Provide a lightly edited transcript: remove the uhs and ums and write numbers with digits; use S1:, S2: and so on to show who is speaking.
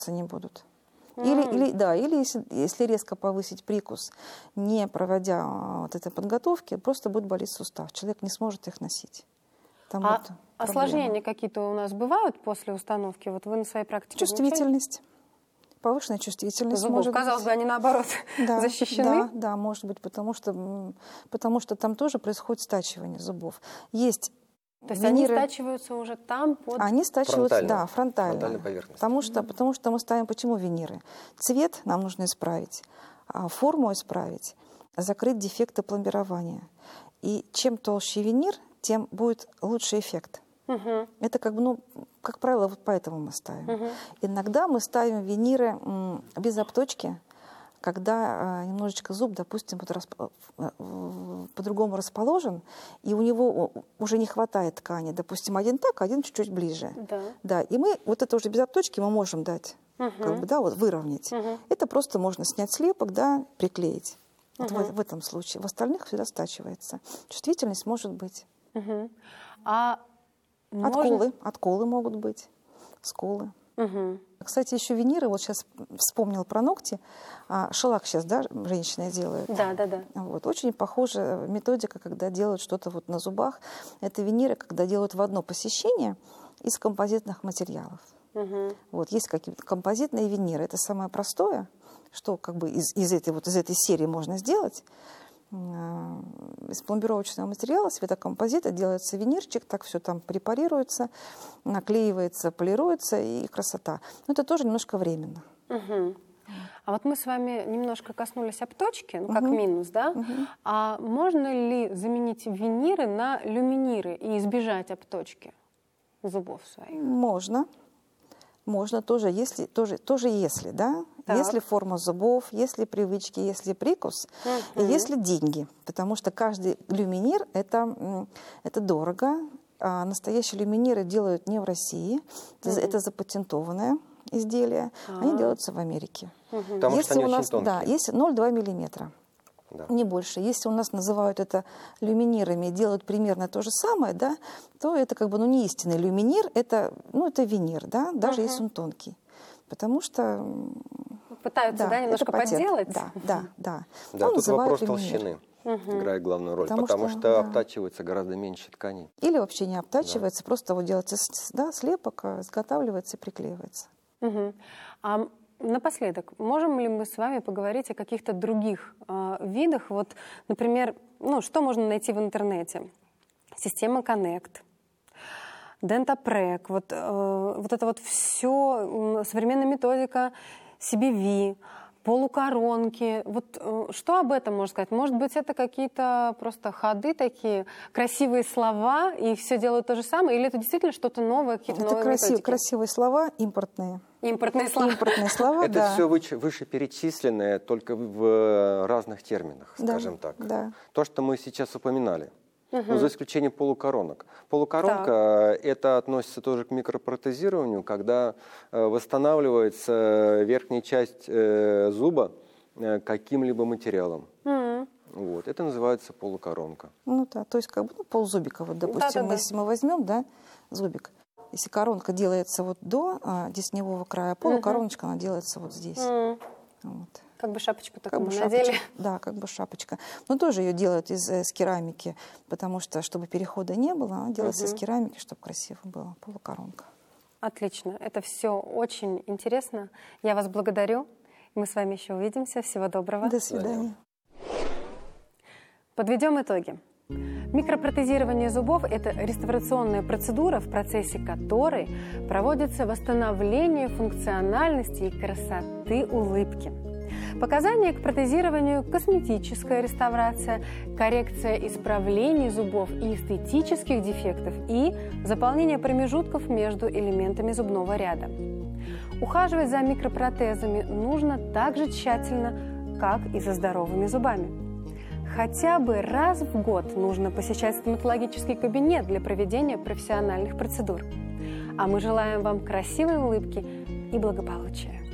S1: не будут. Или если резко повысить прикус, не проводя вот этой подготовки, просто будет болеть сустав. Человек не сможет их носить. Там
S2: осложнения какие-то у нас бывают после установки? Вот вы на своей практике
S1: чувствительность. Повышенная чувствительность.
S2: Зубов, казалось бы, они наоборот защищены?
S1: Да, может быть, потому что там тоже происходит стачивание зубов. Есть
S2: То есть они стачиваются уже там?
S1: Они стачиваются,
S3: фронтально.
S1: Потому что мы ставим, почему виниры? Цвет нам нужно исправить, форму исправить, закрыть дефекты пломбирования. И чем толще винир, тем будет лучший эффект. Это как правило, вот поэтому мы ставим. Иногда мы ставим виниры без обточки, когда немножечко зуб, допустим, по-другому расположен, и у него уже не хватает ткани. Допустим, один так, один чуть-чуть ближе. Да. И мы вот это уже без обточки мы можем дать, выровнять. Это просто можно снять слепок, приклеить. Вот в этом случае. В остальных всегда стачивается. Чувствительность может быть. Отколы могут быть, сколы. Кстати, еще виниры, вот сейчас вспомнил про ногти, шеллак сейчас, женщины делают.
S2: Да.
S1: Вот, очень похожая методика, когда делают что-то вот на зубах. Это виниры, когда делают в одно посещение из композитных материалов. Вот, есть какие-то композитные виниры. Это самое простое, что как бы из этой серии можно сделать. Из пломбировочного материала, светокомпозита делается винирчик, так все там препарируется, наклеивается, полируется, и красота. Но это тоже немножко временно.
S2: А вот мы с вами немножко коснулись обточки, как минус, да? А можно ли заменить виниры на люминиры и избежать обточки зубов своих?
S1: Можно тоже, если, да?
S2: Так.
S1: Если форма зубов, если привычки, если прикус, и если деньги. Потому что каждый люминир это дорого. А настоящие люминиры делают не в России. Это запатентованное изделие. Они делаются в Америке.
S3: Потому что они очень тонкие.
S1: Да, есть 0,2 миллиметра.
S3: Да.
S1: Не больше. Если у нас называют это люминирами и делают примерно то же самое, да, то это как бы не истинный люминир, это винир, да, даже если он тонкий. Потому что...
S2: Пытаются, немножко подделать?
S1: Да.
S3: Тут вопрос толщины играет главную роль, потому что обтачивается гораздо меньше тканей.
S1: Или вообще не обтачивается, просто вот делается слепок, изготавливается и приклеивается.
S2: Напоследок, можем ли мы с вами поговорить о каких-то других видах? Вот, например, что можно найти в интернете? Система Connect, Dentapreg, вот это вот все, современная методика CBV, полукоронки. Вот что об этом можно сказать? Может быть, это какие-то просто ходы такие, красивые слова, и все делают то же самое? Или это действительно что-то новое, какие-то новые методики?
S1: Красивые слова, импортные.
S2: Импортные слова.
S3: Это все вышеперечисленное, только в разных терминах, скажем так.
S1: Да.
S3: То, что мы сейчас упоминали. За исключением полукоронок. Полукоронка это относится тоже к микропротезированию, когда восстанавливается верхняя часть зуба каким-либо материалом. Вот. Это называется полукоронка.
S1: То есть как бы ползубика. Вот, допустим, если мы возьмем, зубик, если коронка делается вот до десневого края, полукороночка она делается вот здесь. Вот.
S2: Как бы шапочку такую надели.
S1: Да, как бы шапочка. Но тоже ее делают из керамики, потому что, чтобы перехода не было, она делается из керамики, чтобы красиво было. Полукоронка.
S2: Отлично. Это все очень интересно. Я вас благодарю. Мы с вами еще увидимся. Всего доброго.
S1: До свидания.
S2: Подведем итоги. Микропротезирование зубов – это реставрационная процедура, в процессе которой проводится восстановление функциональности и красоты улыбки. Показания к протезированию – косметическая реставрация, коррекция исправлений зубов и эстетических дефектов и заполнение промежутков между элементами зубного ряда. Ухаживать за микропротезами нужно так же тщательно, как и за здоровыми зубами. Хотя бы раз в год нужно посещать стоматологический кабинет для проведения профессиональных процедур. А мы желаем вам красивой улыбки и благополучия.